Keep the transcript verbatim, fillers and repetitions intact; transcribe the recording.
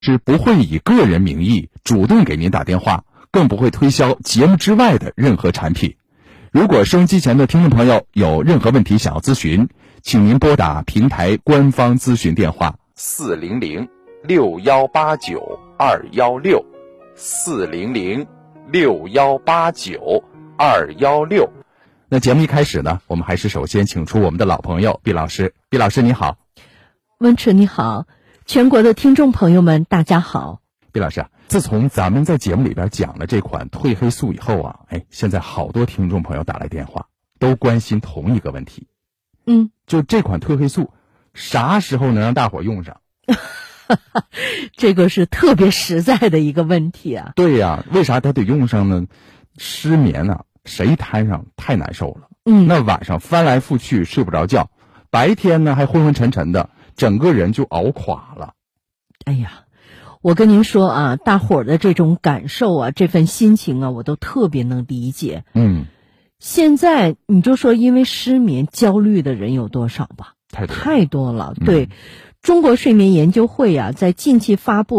是不会以个人名义主动给您打电话，更不会推销节目之外的任何产品。如果收音机前的听众朋友有任何问题想要咨询，请您拨打平台官方咨询电话四零零六幺八九二幺六四零零六幺八九二幺六。那节目一开始呢，我们还是首先请出我们的老朋友毕老师。毕老师你好。 温纯你好，全国的听众朋友们大家好。 毕老师啊，自从咱们在节目里边讲了这款褪黑素以后啊，哎，现在好多听众朋友打来电话，都关心同一个问题。 嗯， 就这款褪黑素啥时候能让大伙用上？ 这个是特别实在的一个问题啊。 对呀、啊，为啥他得用上呢？失眠啊，谁摊上太难受了。 嗯， 那晚上翻来覆去睡不着觉，白天呢还昏昏沉沉的，整个人就熬垮了。 哎呀，我跟您说啊，大伙儿的这种感受啊，这份心情啊，我都特别能理解。 嗯， 现在你就说因为失眠焦虑的人有多少吧？ 太多了太多了。 嗯、 对，中国睡眠研究会啊，在近期发布